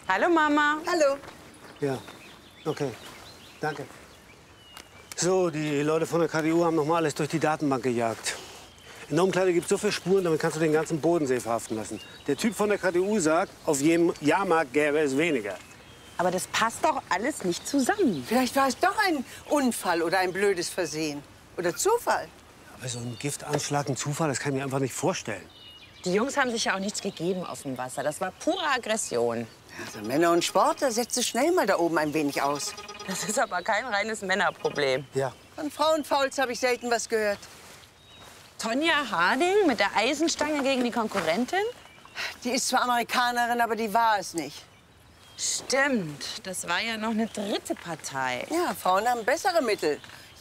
Hallo, Mama. Hallo. Ja, okay. Danke. So, die Leute von der KDU haben noch mal alles durch die Datenbank gejagt. In der Umkleide gibt es so viele Spuren, damit kannst du den ganzen Bodensee verhaften lassen. Der Typ von der KDU sagt, auf jedem Jahrmarkt gäbe es weniger. Aber das passt doch alles nicht zusammen. Vielleicht war es doch ein Unfall oder ein blödes Versehen. Oder Zufall. Aber so ein Giftanschlag, ein Zufall, das kann ich mir einfach nicht vorstellen. Die Jungs haben sich ja auch nichts gegeben auf dem Wasser. Das war pure Aggression. Also Männer und Sport, da setzt es schnell mal da oben ein wenig aus. Das ist aber kein reines Männerproblem. Ja. Von Frauenfouls habe ich selten was gehört. Tonja Harding mit der Eisenstange gegen die Konkurrentin? Die ist zwar Amerikanerin, aber die war es nicht. Stimmt, das war ja noch eine dritte Partei. Ja, Frauen haben bessere Mittel.